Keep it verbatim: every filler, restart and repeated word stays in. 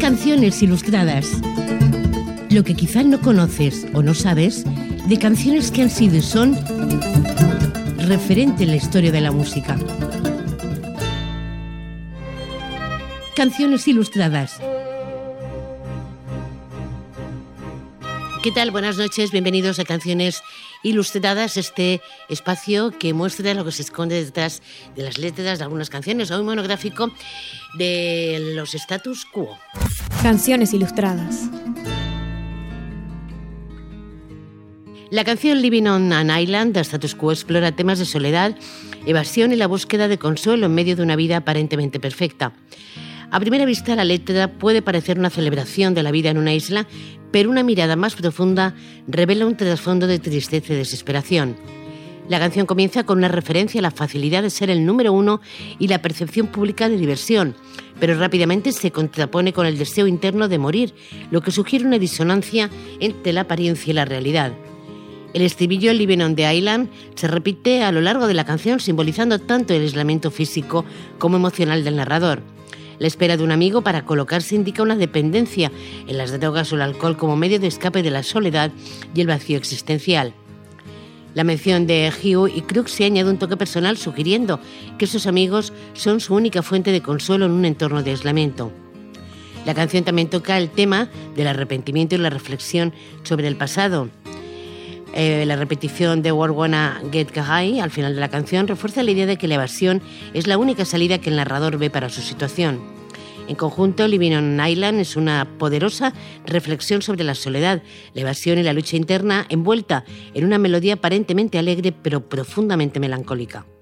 Canciones ilustradas. Lo que quizá no conoces o no sabes de canciones que han sido y son referente en la historia de la música. Canciones ilustradas. ¿Qué tal? Buenas noches, bienvenidos a Canciones Ilustradas, este espacio que muestra lo que se esconde detrás de las letras de algunas canciones, o un monográfico de los status quo. Canciones Ilustradas. La canción Living on an Island de Status Quo explora temas de soledad, evasión y la búsqueda de consuelo en medio de una vida aparentemente perfecta. A primera vista, la letra puede parecer una celebración de la vida en una isla, pero una mirada más profunda revela un trasfondo de tristeza y desesperación. La canción comienza con una referencia a la facilidad de ser el número uno y la percepción pública de diversión, pero rápidamente se contrapone con el deseo interno de morir, lo que sugiere una disonancia entre la apariencia y la realidad. El estribillo Living on the Island se repite a lo largo de la canción, simbolizando tanto el aislamiento físico como emocional del narrador. La espera de un amigo para colocarse indica una dependencia en las drogas o el alcohol como medio de escape de la soledad y el vacío existencial. La mención de Hugh y Crooksy añade un toque personal, sugiriendo que esos amigos son su única fuente de consuelo en un entorno de aislamiento. La canción también toca el tema del arrepentimiento y la reflexión sobre el pasado. Eh, la repetición de We're Gonna Get High al final de la canción refuerza la idea de que la evasión es la única salida que el narrador ve para su situación. En conjunto, Living on an Island es una poderosa reflexión sobre la soledad, la evasión y la lucha interna, envuelta en una melodía aparentemente alegre pero profundamente melancólica.